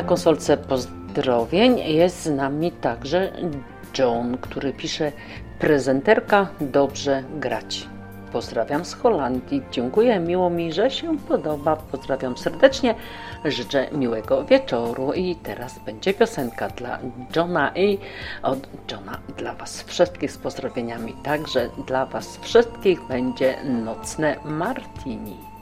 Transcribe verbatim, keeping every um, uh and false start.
na konsolce pozdrowień jest z nami także John, który pisze: prezenterka, dobrze grać. Pozdrawiam z Holandii. Dziękuję, miło mi, że się podoba. Pozdrawiam serdecznie. Życzę miłego wieczoru. I teraz będzie piosenka dla Johna i od Johna dla Was wszystkich z pozdrowieniami. Także dla Was wszystkich będzie Nocne Martini.